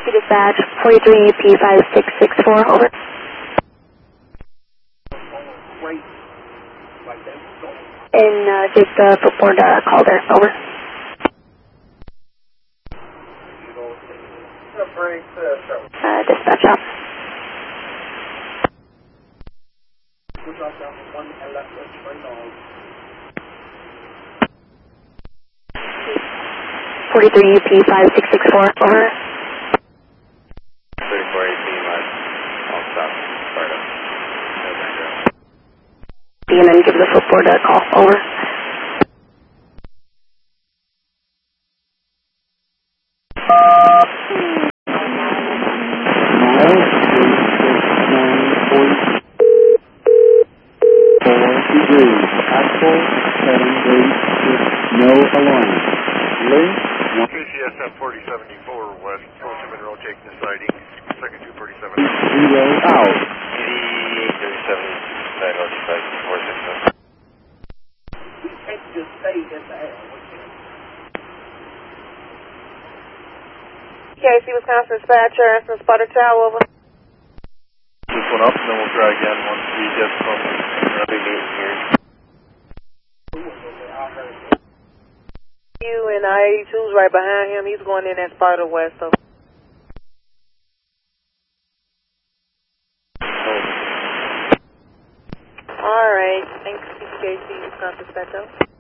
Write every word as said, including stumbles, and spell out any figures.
Dispatch, forty-three U P five six six four, over. And uh, take the footboard uh, call there, over. Uh, dispatch out. forty-three U P five six six four, over. thirty-four eighteen left. I'll stop. Start up. And then give the footboard a call, over. No alarm. Link. K C S M forty seventy-four West, approach and rotate the sighting, second two forty-seven. Zero out. eighty thirty-seven nine oh five four six seven. K C Wisconsin Dispatcher, Aspen Spotter Tower, over. This one up, and then we'll try again once we get from the big meeting here. You and I eighty-two's right behind him. He's going in at Sparta West. So. All right. Thanks, K C Wisconsin Dispatcher.